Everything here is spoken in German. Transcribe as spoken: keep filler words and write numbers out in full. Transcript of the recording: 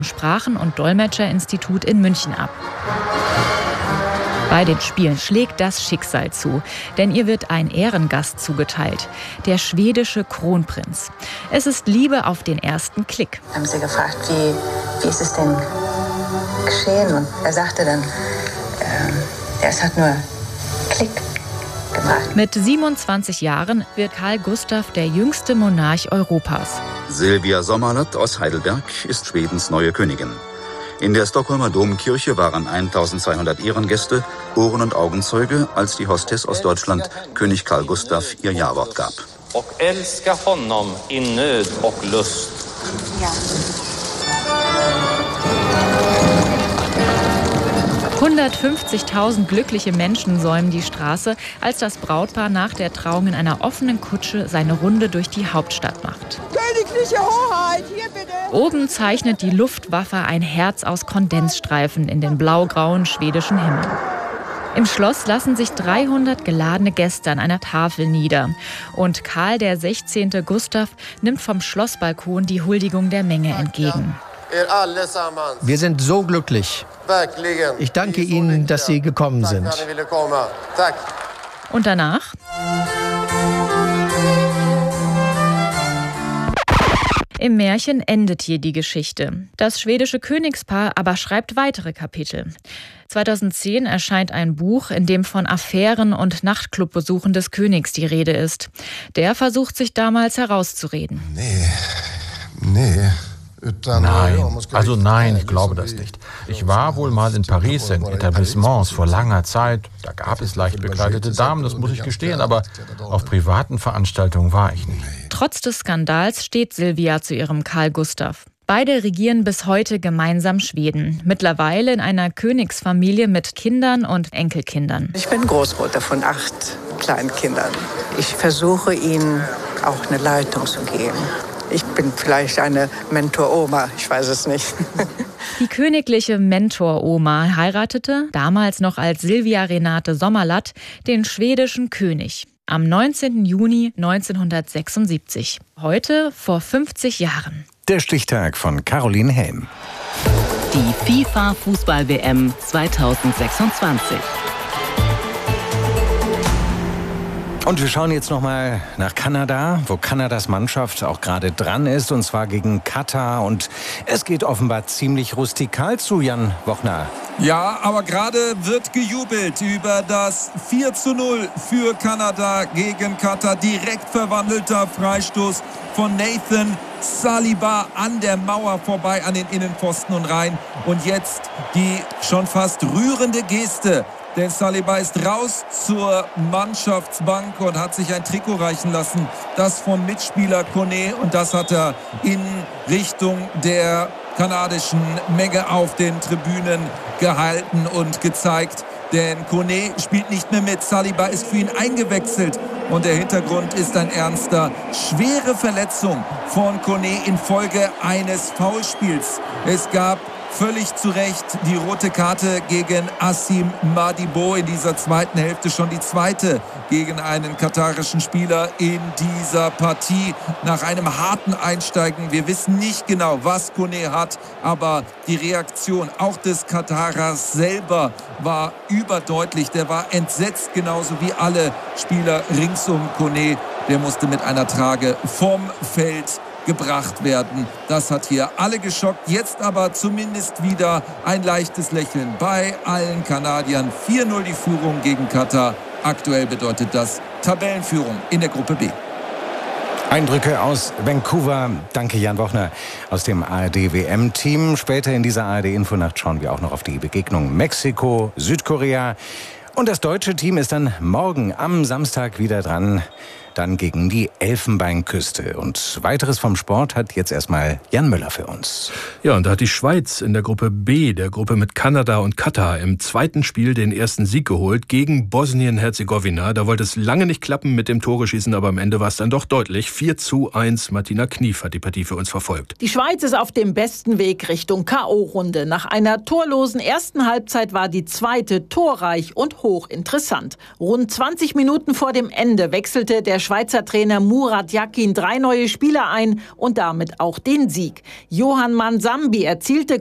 Sprachen- und Dolmetscherinstitut in München ab. Bei den Spielen schlägt das Schicksal zu, denn ihr wird ein Ehrengast zugeteilt, der schwedische Kronprinz. Es ist Liebe auf den ersten Klick. Haben sie gefragt, wie, wie ist es denn geschehen? Und er sagte dann, ähm, es hat nur Klick gemacht. Mit siebenundzwanzig Jahren wird Carl Gustaf der jüngste Monarch Europas. Silvia Sommerlath aus Heidelberg ist Schwedens neue Königin. In der Stockholmer Domkirche waren eintausendzweihundert Ehrengäste, Ohren- und Augenzeuge, als die Hostess aus Deutschland, König Carl Gustaf, ihr Ja-Wort gab. Och älska honom in nöd och lust. Ja. hundertfünfzigtausend glückliche Menschen säumen die Straße, als das Brautpaar nach der Trauung in einer offenen Kutsche seine Runde durch die Hauptstadt macht. Königliche Hoheit, hier bitte! Oben zeichnet die Luftwaffe ein Herz aus Kondensstreifen in den blaugrauen schwedischen Himmel. Im Schloss lassen sich dreihundert geladene Gäste an einer Tafel nieder. Und Karl der sechzehnte. Gustaf nimmt vom Schlossbalkon die Huldigung der Menge entgegen. Wir sind so glücklich. Ich danke Ihnen, dass Sie gekommen sind. Und danach? Im Märchen endet hier die Geschichte. Das schwedische Königspaar aber schreibt weitere Kapitel. zweitausendzehn erscheint ein Buch, in dem von Affären und Nachtclubbesuchen des Königs die Rede ist. Der versucht sich damals herauszureden. Nee, nee. Nein, also nein, ich glaube das nicht. Ich war wohl mal in Paris in Etablissements vor langer Zeit. Da gab es leicht bekleidete Damen, das muss ich gestehen, aber auf privaten Veranstaltungen war ich nicht. Trotz des Skandals steht Silvia zu ihrem Carl Gustaf. Beide regieren bis heute gemeinsam Schweden. Mittlerweile in einer Königsfamilie mit Kindern und Enkelkindern. Ich bin Großmutter von acht Kleinkindern. Ich versuche ihnen auch eine Leitung zu geben. Ich bin vielleicht eine Mentor-Oma, ich weiß es nicht. Die königliche Mentor-Oma heiratete, damals noch als Silvia Renate Sommerlath, den schwedischen König. Am neunzehnten Juni neunzehnhundertsechsundsiebzig. Heute vor fünfzig Jahren. Der Stichtag von Caroline Helm. Die FIFA-Fußball-W M zweitausendsechsundzwanzig. Und wir schauen jetzt noch mal nach Kanada, wo Kanadas Mannschaft auch gerade dran ist, und zwar gegen Katar. Und es geht offenbar ziemlich rustikal zu, Jan Wochner. Ja, aber gerade wird gejubelt über das vier zu null für Kanada gegen Katar. Direkt verwandelter Freistoß von Nathan Saliba an der Mauer vorbei, an den Innenpfosten und rein. Und jetzt die schon fast rührende Geste. Denn Saliba ist raus zur Mannschaftsbank und hat sich ein Trikot reichen lassen. Das vom Mitspieler Kone. Und das hat er in Richtung der kanadischen Menge auf den Tribünen gehalten und gezeigt. Denn Kone spielt nicht mehr mit. Saliba ist für ihn eingewechselt. Und der Hintergrund ist ein ernster. Schwere Verletzung von Kone infolge eines Foulspiels. Es gab völlig zu Recht die rote Karte gegen Asim Madibo in dieser zweiten Hälfte. Schon die zweite gegen einen katarischen Spieler in dieser Partie. Nach einem harten Einsteigen. Wir wissen nicht genau, was Kone hat, aber die Reaktion auch des Katarers selber war überdeutlich. Der war entsetzt, genauso wie alle Spieler rings um Kone. Der musste mit einer Trage vom Feld gebracht werden. Das hat hier alle geschockt. Jetzt aber zumindest wieder ein leichtes Lächeln bei allen Kanadiern. vier null die Führung gegen Katar. Aktuell bedeutet das Tabellenführung in der Gruppe B. Eindrücke aus Vancouver. Danke, Jan Wochner aus dem A R D-W M-Team. Später in dieser A R D-Infonacht schauen wir auch noch auf die Begegnung Mexiko-Südkorea. Und das deutsche Team ist dann morgen am Samstag wieder dran. Dann gegen die Elfenbeinküste. Und weiteres vom Sport hat jetzt erstmal Jan Müller für uns. Ja, und da hat die Schweiz in der Gruppe B, der Gruppe mit Kanada und Katar, im zweiten Spiel den ersten Sieg geholt gegen Bosnien-Herzegowina. Da wollte es lange nicht klappen mit dem Tore-Schießen, aber am Ende war es dann doch deutlich. vier zu eins. Martina Knief hat die Partie für uns verfolgt. Die Schweiz ist auf dem besten Weg Richtung K O-Runde. Nach einer torlosen ersten Halbzeit war die zweite torreich und hochinteressant. Rund zwanzig Minuten vor dem Ende wechselte der Schweizer Trainer Murat Yakin drei neue Spieler ein und damit auch den Sieg. Johann Mansambi erzielte